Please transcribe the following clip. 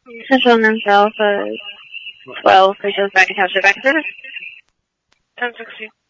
Central Men's Alpha 12, we goes back to Township back service. 1060.